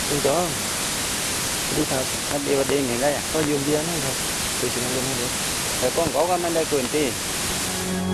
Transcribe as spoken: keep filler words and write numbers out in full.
คุณจองดีครับอันเดียวเด้งเห็นได้อะก็ยืมเบียร์นั่นครับคือชิมลมให้ดูแต่ก้องเขาก็ไม่ได้เกินตี